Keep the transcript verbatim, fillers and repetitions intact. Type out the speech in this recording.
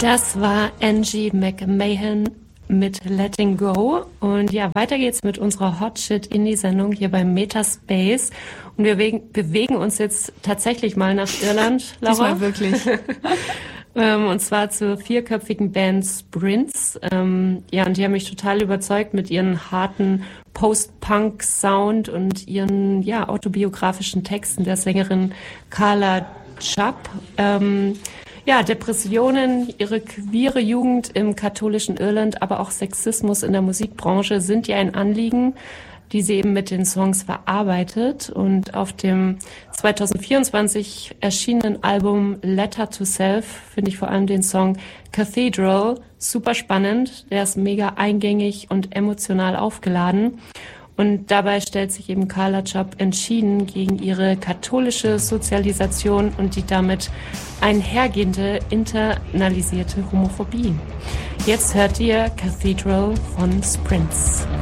Das war Angie McMahon mit Letting Go. Und ja, weiter geht's mit unserer Hot Shit Indie-Sendung hier beim Metaspace. Und wir bewegen, bewegen uns jetzt tatsächlich mal nach Irland, Laura. Diesmal wirklich. ähm, und zwar zur vierköpfigen Band Sprints. Ähm, ja, und die haben mich total überzeugt mit ihren harten Post-Punk-Sound und ihren ja autobiografischen Texten der Sängerin Carla Chubb. Ähm, Ja, Depressionen, ihre queere Jugend im katholischen Irland, aber auch Sexismus in der Musikbranche sind ja ein Anliegen, die sie eben mit den Songs verarbeitet. Und auf dem zwanzig vierundzwanzig erschienenen Album Letter to Self finde ich vor allem den Song Cathedral super spannend. Der ist mega eingängig und emotional aufgeladen. Und dabei stellt sich eben Carla Chubb entschieden gegen ihre katholische Sozialisation und die damit einhergehende internalisierte Homophobie. Jetzt hört ihr Cathedral von Sprints.